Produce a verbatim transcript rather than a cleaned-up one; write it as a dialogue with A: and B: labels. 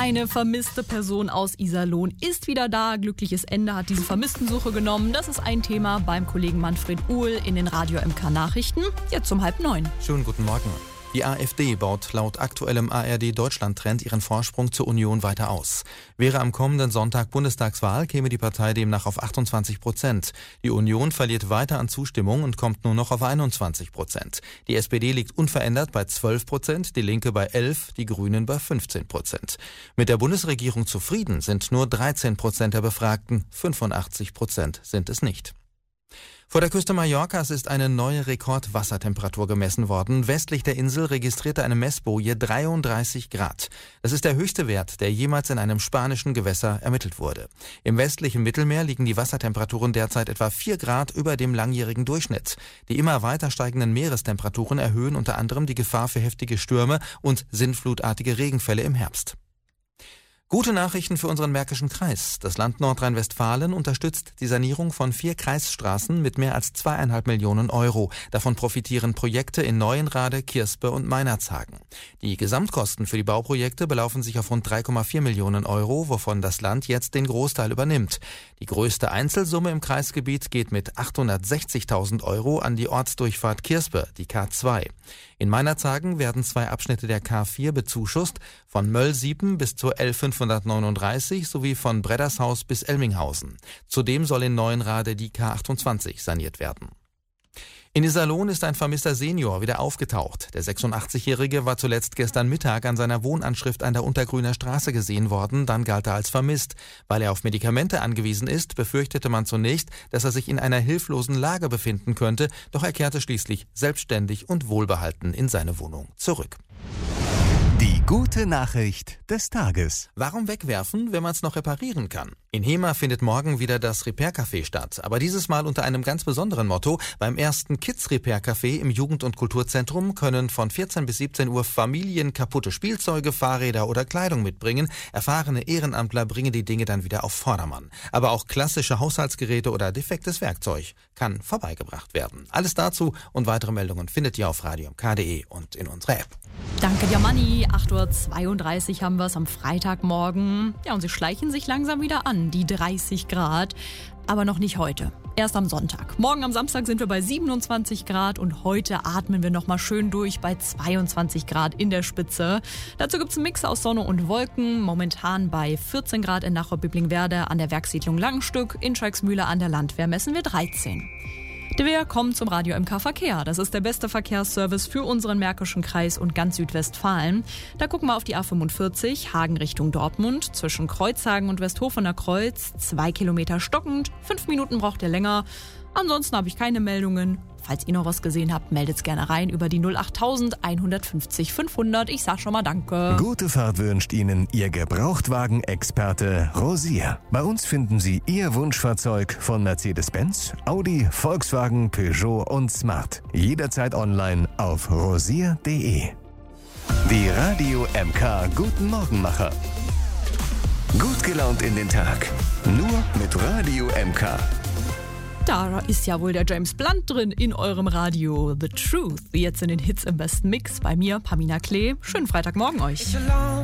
A: Eine vermisste Person aus Iserlohn ist wieder da. Glückliches Ende hat diese Vermisstensuche genommen. Das ist ein Thema beim Kollegen Manfred Uhl in den Radio M K Nachrichten. Jetzt um halb neun.
B: Schönen guten Morgen. Die AfD baut laut aktuellem A R D-Deutschland-Trend ihren Vorsprung zur Union weiter aus. Wäre am kommenden Sonntag Bundestagswahl, käme die Partei demnach auf achtundzwanzig Prozent. Die Union verliert weiter an Zustimmung und kommt nur noch auf einundzwanzig Prozent. Die S P D liegt unverändert bei zwölf Prozent, die Linke bei elf, die Grünen bei fünfzehn Prozent. Mit der Bundesregierung zufrieden sind nur dreizehn Prozent der Befragten, fünfundachtzig Prozent sind es nicht. Vor der Küste Mallorcas ist eine neue Rekordwassertemperatur gemessen worden. Westlich der Insel registrierte eine Messboje dreiunddreißig Grad. Das ist der höchste Wert, der jemals in einem spanischen Gewässer ermittelt wurde. Im westlichen Mittelmeer liegen die Wassertemperaturen derzeit etwa vier Grad über dem langjährigen Durchschnitt. Die immer weiter steigenden Meerestemperaturen erhöhen unter anderem die Gefahr für heftige Stürme und sintflutartige Regenfälle im Herbst. Gute Nachrichten für unseren Märkischen Kreis. Das Land Nordrhein-Westfalen unterstützt die Sanierung von vier Kreisstraßen mit mehr als zweieinhalb Millionen Euro. Davon profitieren Projekte in Neuenrade, Kirspe und Meinerzhagen. Die Gesamtkosten für die Bauprojekte belaufen sich auf rund drei Komma vier Millionen Euro, wovon das Land jetzt den Großteil übernimmt. Die größte Einzelsumme im Kreisgebiet geht mit achthundertsechzigtausend Euro an die Ortsdurchfahrt Kirspe, die K zwei. In Meinerzhagen werden zwei Abschnitte der K vier bezuschusst, von Möllsiepen bis zur L fünfhundertneununddreißig sowie von Breddershaus bis Elminghausen. Zudem soll in Neuenrade die K achtundzwanzig saniert werden. In Iserlohn ist ein vermisster Senior wieder aufgetaucht. Der sechsundachtzig-Jährige war zuletzt gestern Mittag an seiner Wohnanschrift an der Untergrüner Straße gesehen worden, dann galt er als vermisst. Weil er auf Medikamente angewiesen ist, befürchtete man zunächst, dass er sich in einer hilflosen Lage befinden könnte, doch er kehrte schließlich selbstständig und wohlbehalten in seine Wohnung zurück.
C: Die gute Nachricht des Tages.
B: Warum wegwerfen, wenn man es noch reparieren kann? In Hema findet morgen wieder das Repair-Café statt, aber dieses Mal unter einem ganz besonderen Motto. Beim ersten Kids-Repair-Café im Jugend- und Kulturzentrum können von vierzehn bis siebzehn Uhr Familien kaputte Spielzeuge, Fahrräder oder Kleidung mitbringen. Erfahrene Ehrenamtler bringen die Dinge dann wieder auf Vordermann. Aber auch klassische Haushaltsgeräte oder defektes Werkzeug kann vorbeigebracht werden. Alles dazu und weitere Meldungen findet ihr auf radio m k punkt d e und in unserer App.
A: Danke dir, Manni. acht Uhr zweiunddreißig haben wir es am Freitagmorgen. Ja, und sie schleichen sich langsam wieder an, die dreißig Grad. Aber noch nicht heute. Erst am Sonntag. Morgen am Samstag sind wir bei siebenundzwanzig Grad und heute atmen wir nochmal schön durch bei zweiundzwanzig Grad in der Spitze. Dazu gibt es einen Mix aus Sonne und Wolken. Momentan bei vierzehn Grad in Nachau-Biblingenwerder an der Werkssiedlung Langenstück. In Schalksmühle an der Landwehr messen wir dreizehn. Wir kommen zum Radio M K Verkehr. Das ist der beste Verkehrsservice für unseren Märkischen Kreis und ganz Südwestfalen. Da gucken wir auf die A fünfundvierzig, Hagen Richtung Dortmund, zwischen Kreuzhagen und Westhofener Kreuz. Zwei Kilometer stockend, fünf Minuten braucht ihr länger. Ansonsten habe ich keine Meldungen. Falls ihr noch was gesehen habt, meldet's gerne rein über die null achttausend einhundertfünfzig fünfhundert. Ich sag schon mal Danke.
C: Gute Fahrt wünscht Ihnen Ihr Gebrauchtwagen-Experte Rosier. Bei uns finden Sie Ihr Wunschfahrzeug von Mercedes-Benz, Audi, Volkswagen, Peugeot und Smart. Jederzeit online auf rosier punkt d e. Die Radio M K Guten Morgenmacher. Gut gelaunt in den Tag. Nur mit Radio M K.
A: Da ist ja wohl der James Blunt drin in eurem Radio. The Truth. Jetzt in den Hits im besten Mix. Bei mir, Pamina Klee. Schönen Freitagmorgen euch.